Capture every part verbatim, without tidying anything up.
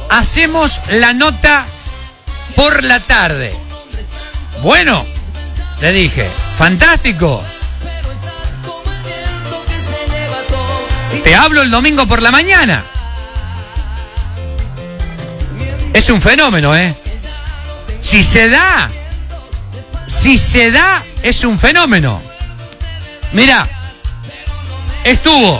hacemos la nota por la tarde. Bueno, le dije, fantástico. Te hablo el domingo por la mañana. Es un fenómeno, ¿eh? Si se da, si se da, es un fenómeno. Mira, estuvo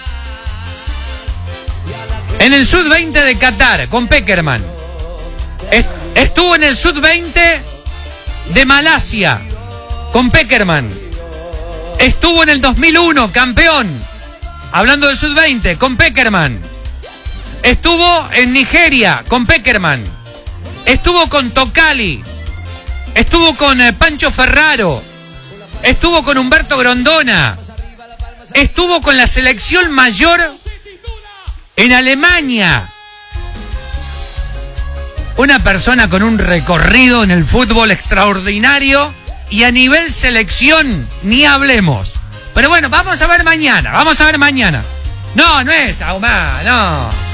en el sub veinte de Qatar con Peckerman. Estuvo en el sub veinte de Malasia con Peckerman. Estuvo en el dos mil uno, campeón, hablando del sub veinte, con Peckerman. Estuvo en Nigeria con Peckerman. Estuvo con Tocali. Estuvo con eh, Pancho Ferraro. Estuvo con Humberto Grondona. Estuvo con la selección mayor en Alemania. Una persona con un recorrido en el fútbol extraordinario y a nivel selección ni hablemos. Pero bueno, vamos a ver mañana, vamos a ver mañana. No, no es Ahumá, no.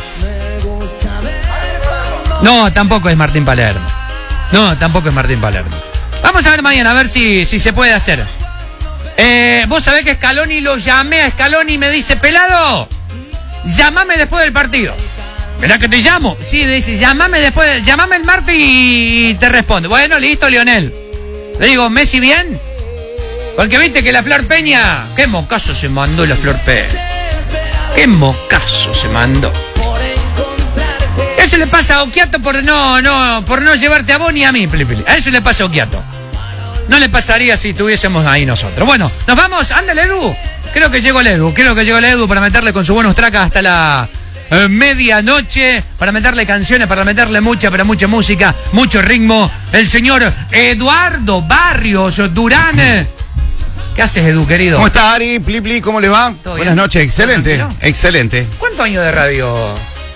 No, tampoco es Martín Palermo. No, tampoco es Martín Palermo. Vamos a ver mañana, a ver si, si se puede hacer. Eh, vos sabés que Scaloni, lo llamé a Scaloni y me dice, pelado, llámame después del partido. ¿Verdad que te llamo? Sí, me dice, llámame después, llámame el martes y te respondo. Bueno, listo, Lionel. Le digo, ¿Messi bien? Porque viste que la Flor Peña, qué mocazo se mandó la Flor Peña. Qué mocazo se mandó. Eso le pasa a Okiato por no, no, por no llevarte a vos ni a mí, Pili Pili. A eso le pasa a Okiato. No le pasaría si estuviésemos ahí nosotros. Bueno, nos vamos, ándale, Edu. Creo que llegó el Edu, creo que llegó el Edu para meterle con su bonus track hasta la eh, medianoche, para meterle canciones, para meterle mucha, pero mucha música, mucho ritmo. El señor Eduardo Barrios Durán. ¿Qué haces, Edu, querido? ¿Cómo está, Ari? Pli, Pli, ¿cómo le va? Buenas noches, excelente, excelente. ¿Cuántos años de radio?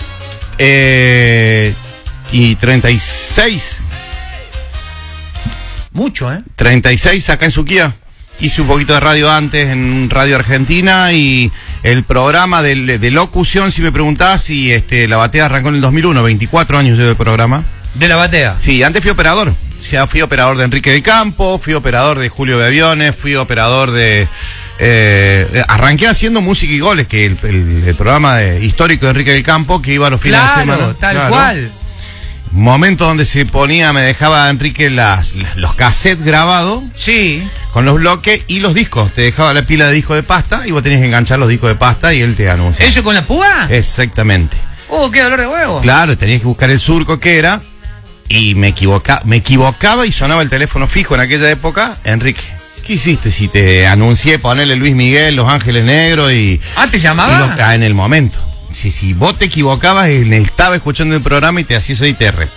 Eh, y treinta y seis. Mucho, ¿eh? treinta y seis acá en Suquía. Hice un poquito de radio antes en Radio Argentina y el programa de, de locución, si me preguntás, si este, La Batea arrancó en el dos mil uno, veinticuatro años yo de programa. ¿De La Batea? Sí, antes fui operador. O sea, fui operador de Enrique del Campo, fui operador de Julio de Aviones, fui operador de... Eh, arranqué haciendo música y goles, que el, el, el programa de, histórico de Enrique del Campo, que iba a los fines claro, de semana. Tal claro, cual. Momento donde se ponía, me dejaba Enrique las, las, los cassettes grabados. Sí. Con los bloques y los discos. Te dejaba la pila de discos de pasta y vos tenías que enganchar los discos de pasta y él te anunciaba. ¿Eso con la púa? Exactamente. Oh, qué dolor de huevo. Claro, tenías que buscar el surco que era. Y me equivoca, me equivocaba y sonaba el teléfono fijo en aquella época. Enrique, ¿qué hiciste si te anuncié ponerle Luis Miguel, Los Ángeles Negros y... Ah, ¿te llamaba? Y los cae en el momento. Si, si vos te equivocabas, él estaba escuchando el programa y te hacía eso y te, re,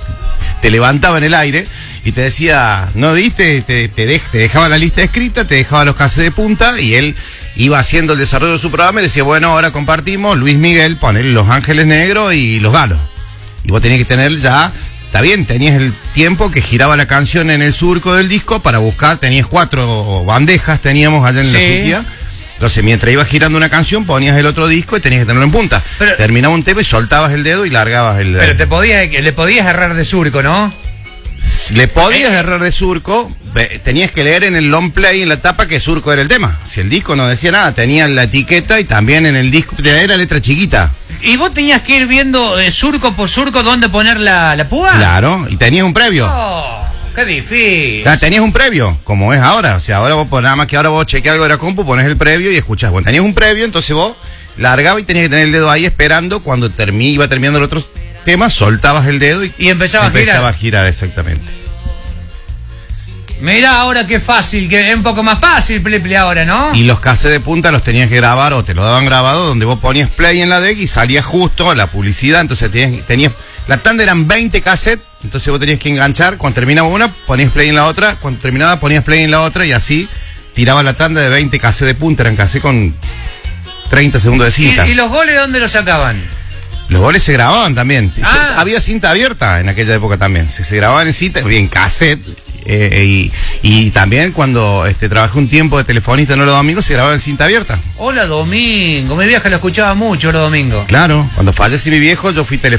te levantaba en el aire y te decía, ¿no viste? Te, te, de, te dejaba la lista escrita, te dejaba los cassettes de punta y él iba haciendo el desarrollo de su programa y decía, bueno, ahora compartimos Luis Miguel, ponerle Los Ángeles Negros y Los Galos. Y vos tenías que tener ya... Está bien, tenías el tiempo que giraba la canción en el surco del disco para buscar, tenías cuatro bandejas, teníamos allá en sí. La Suquía. Entonces, mientras ibas girando una canción, ponías el otro disco y tenías que tenerlo en punta. Pero, terminaba un tema y soltabas el dedo y largabas el... Pero te podías, le podías errar de surco, ¿no? Le podías errar de surco, tenías que leer en el long play, en la tapa, que surco era el tema. Si el disco no decía nada, tenían la etiqueta y también en el disco era letra chiquita. ¿Y vos tenías que ir viendo eh, surco por surco dónde poner la, la púa? Claro, y tenías un previo. Oh, qué difícil. O sea, tenías un previo, como es ahora. O sea, ahora vos, nada más que ahora vos chequeás algo de la compu, pones el previo y escuchás. Bueno, tenías un previo, entonces vos largabas y tenías que tener el dedo ahí esperando. Cuando termi, iba terminando el otro tema, soltabas el dedo y, y empezaba, empezaba a girar. a girar, exactamente. Mirá ahora qué fácil, que es un poco más fácil, Pli Pli, ahora, ¿no? Y los cassettes de punta los tenías que grabar o te lo daban grabado donde vos ponías play en la deck y salía justo la publicidad, entonces tenías, tenías la tanda eran veinte cassettes, entonces vos tenías que enganchar, cuando terminaba una ponías play en la otra, cuando terminaba ponías play en la otra y así tiraba la tanda de veinte cassettes de punta, eran cassettes con treinta segundos de cinta. ¿Y, y los goles dónde los sacaban? Los goles se grababan también, ah. se, había cinta abierta en aquella época también, se, se grababan en cinta, en cassette. Eh, y, y también cuando este, trabajé un tiempo de telefonista en Hola Domingo se grababa en cinta abierta. Hola Domingo, mi vieja lo escuchaba mucho Hola Domingo. Claro, cuando falleció mi viejo yo fui telefonista.